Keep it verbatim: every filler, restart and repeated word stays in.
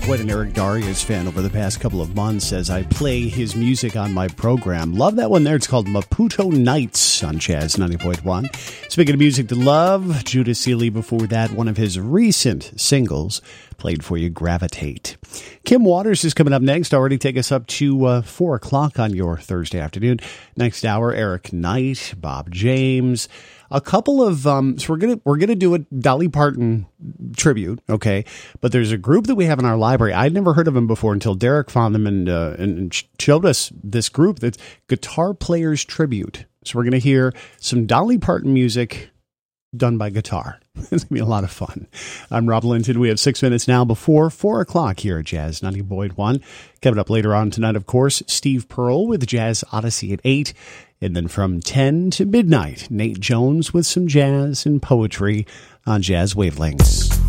Quite an Eric Darius fan over the past couple of months as I play his music on my program. Love that one there. It's called Maputo Nights on Jazz ninety point one. Speaking of music to love, Judas Seeley before that, one of his recent singles, played for you, Gravitate. Kim Waters is coming up next. Already take us up to uh, four o'clock on your Thursday afternoon. Next hour, Eric Knight, Bob James. A couple of um, so we're gonna we're gonna do a Dolly Parton tribute, okay? But there's a group that we have in our library. I'd never heard of them before until Derek found them and uh, and showed us this group that's Guitar Players Tribute. So we're gonna hear some Dolly Parton music done by guitar. It's gonna be a lot of fun. I'm Rob Linton. We have six minutes now before four o'clock here at Jazz ninety point one. Coming up later on tonight, of course, Steve Pearl with Jazz Odyssey at eight. And then from ten to midnight, Nate Jones with some jazz and poetry on Jazz Wavelengths.